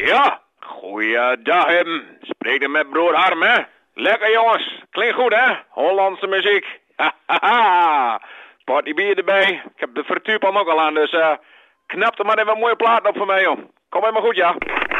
Ja, goeiedag hem. Spreek met broer Harm, hè? Lekker jongens, klinkt goed, hè? Hollandse muziek. Hahaha. Potje bier erbij. Ik heb de vertuurpan ook al aan, dus knap er maar even een mooie plaat op voor mij, joh. Kom helemaal goed, ja.